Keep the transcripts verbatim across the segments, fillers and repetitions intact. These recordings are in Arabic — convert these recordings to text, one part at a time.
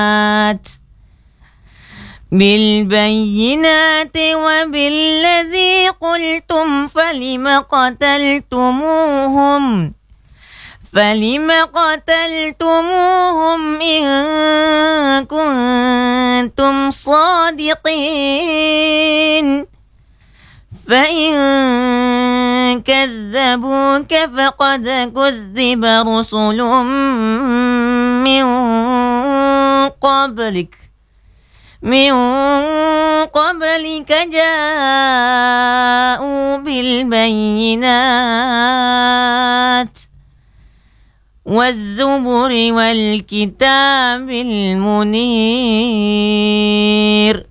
بالبينات وبالذي قلتم فلم قتلتموهم فلم قتلتموهم إن كنتم صادقين فإن كذبوك فقد كذب رسل من قبلك من قبلك جاءوا بالبينات والزبر والكتاب المنير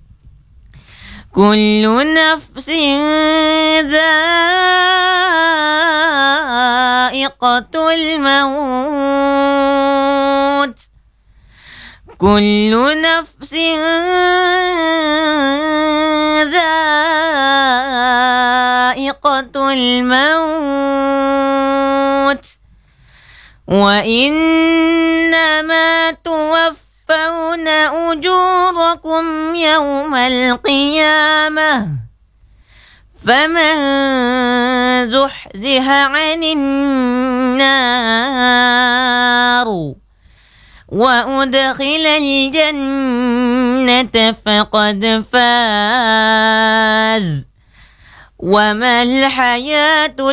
كل نفس ذائقة الموت كل نفس ذائقة الموت وإنما توفون أجوركم يوم القيامة فمن زحزح عن النار وأدخل الجنة فقد فاز وما الحياة